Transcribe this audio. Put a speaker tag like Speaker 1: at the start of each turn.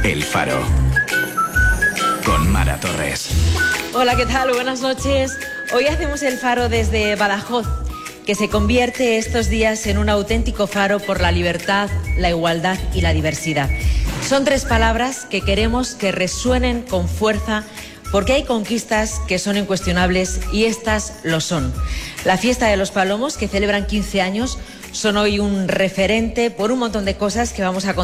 Speaker 1: El Faro. Con Mara Torres.
Speaker 2: Hola, ¿qué tal? Buenas noches. Hoy hacemos El Faro desde Badajoz, que se convierte estos días en un auténtico faro por la libertad, la igualdad y la diversidad. Son 3 palabras que queremos que resuenen con fuerza, porque hay conquistas que son incuestionables y estas lo son. La fiesta de los Palomos, que celebran 15 años, son hoy un referente por un montón de cosas que vamos a contar.